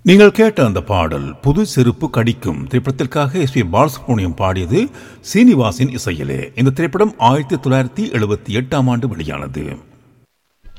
நீங்கள் கேட்ட அந்த பாடல் புது செருப்பு கடிக்கும் திரைப்படத்திற்காக எஸ் பி பாலசுப்ரமணியம் பாடியது சீனிவாசின் இசையிலே. இந்த திரைப்படம் 1978 வெளியானது.